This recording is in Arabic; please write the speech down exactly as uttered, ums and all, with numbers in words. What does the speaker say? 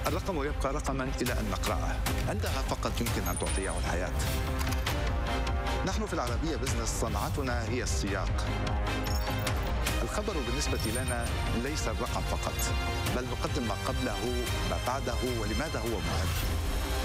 الرقم يبقى رقما إلى أن نقرأه، عندها فقط يمكن أن تعطيه الحياة. نحن في العربية بزنس صنعتنا هي السياق. الخبر بالنسبة لنا ليس الرقم فقط، بل نقدم ما قبله ما بعده ولماذا هو مهم.